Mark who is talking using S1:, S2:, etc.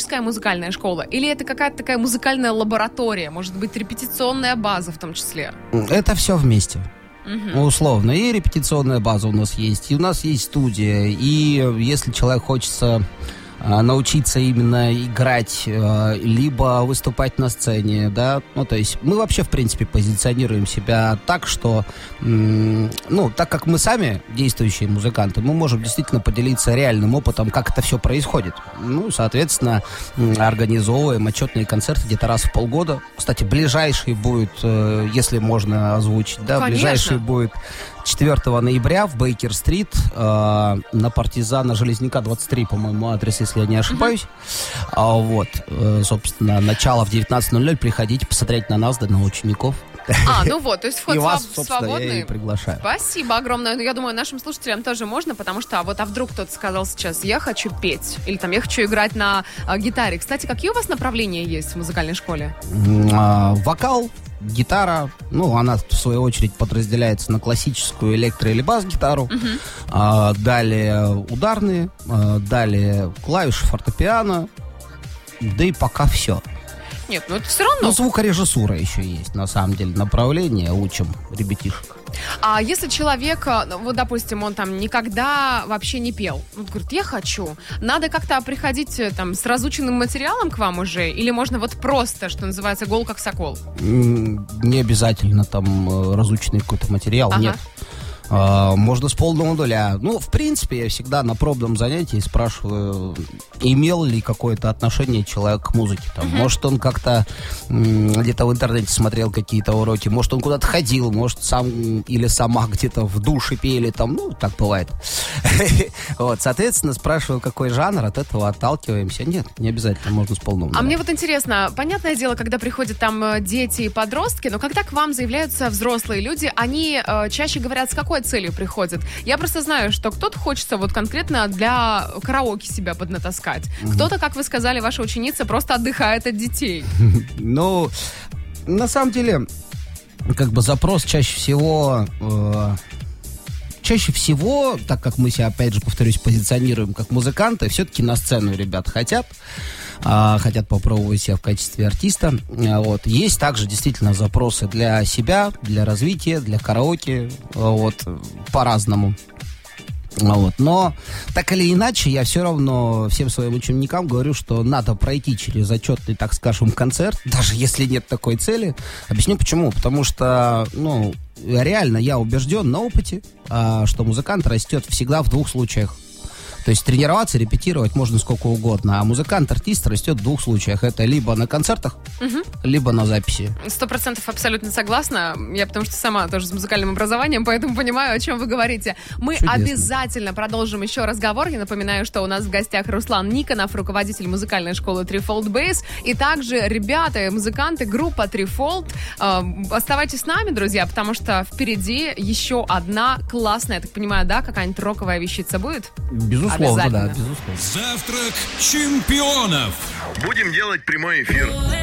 S1: классическая музыкальная школа или это какая-то такая музыкальная лаборатория, может быть, репетиционная база в том числе?
S2: Это все вместе. Условно. И репетиционная база у нас есть, и у нас есть студия. И если человек хочется научиться именно играть, либо выступать на сцене, да, ну, то есть мы вообще, в принципе, позиционируем себя так, что, ну, так как мы сами действующие музыканты, мы можем действительно поделиться реальным опытом, как это все происходит. Ну, соответственно, организовываем отчетные концерты где-то раз в полгода. Кстати, ближайший будет, если можно озвучить, да,
S1: конечно.
S2: Ближайший будет 4 ноября в Бейкер-стрит на Партизана Железняка 23, по-моему, адрес, если я не ошибаюсь. Вот, собственно, начало в 19:00. Приходите посмотреть на нас, да на учеников.
S1: Ну вот, то есть вход
S2: и вас, собственно,
S1: свободный.
S2: я и приглашаю.
S1: Спасибо огромное. Я думаю, нашим слушателям тоже можно, потому что а вдруг кто-то сказал сейчас, я хочу петь, или там я хочу играть на гитаре. Кстати, какие у вас направления есть в музыкальной школе?
S2: Вокал, гитара, ну, она, в свою очередь, подразделяется на классическую электро- или бас-гитару. Далее ударные, далее клавиши, фортепиано, да и пока все.
S1: Нет, ну это все равно.
S2: Ну, звукорежиссура еще есть, на самом деле, направление, учим ребятишек.
S1: А если человек, вот, допустим, он там никогда вообще не пел, он говорит, я хочу, надо как-то приходить там с разученным материалом к вам уже, или можно вот просто, что называется, гол как сокол?
S2: Не обязательно там разученный какой-то материал, нет. Можно с полного нуля. Ну, в принципе, я всегда на пробном занятии спрашиваю, имел ли какое-то отношение человек к музыке. Там, может, он как-то где-то в интернете смотрел какие-то уроки, может, он куда-то ходил, может, сам или сама где-то в душе пели, там, ну, так бывает. Вот, соответственно, спрашиваю, какой жанр, от этого отталкиваемся. Нет, не обязательно, можно с полного нуля.
S1: А мне вот интересно, понятное дело, когда приходят там дети и подростки, но когда к вам заявляются взрослые люди, они чаще говорят, с какой целью приходят. Я просто знаю, что кто-то хочется вот конкретно для караоке себя поднатаскать. Кто-то, как вы сказали, ваша ученица просто отдыхает от детей.
S2: Ну, на самом деле, как бы запрос чаще всего, так как мы себя, опять же, повторюсь, позиционируем как музыканты, все-таки на сцену ребят хотят попробовать себя в качестве артиста. Вот. Есть также действительно запросы для себя, для развития, для караоке, вот, по-разному. Вот. Но так или иначе, я все равно всем своим ученикам говорю, что надо пройти через отчетный, так скажем, концерт, даже если нет такой цели. Объясню почему. Потому что, ну, реально я убежден на опыте, что музыкант растет всегда в двух случаях. То есть тренироваться, репетировать можно сколько угодно, а музыкант-артист растет в двух случаях. Это либо на концертах, либо на записи.
S1: 100% абсолютно согласна. Я потому что сама тоже с музыкальным образованием, поэтому понимаю, о чем вы говорите. Мы обязательно продолжим еще разговор. Я напоминаю, что у нас в гостях Руслан Никонов, руководитель музыкальной школы Threefold Bass, и также ребята, музыканты, группа Threefold. Оставайтесь с нами, друзья, потому что впереди еще одна классная, я так понимаю, да, какая-нибудь роковая вещица будет?
S2: Безусловно, да, безусловно.
S3: Завтрак чемпионов.
S4: Будем делать прямой эфир.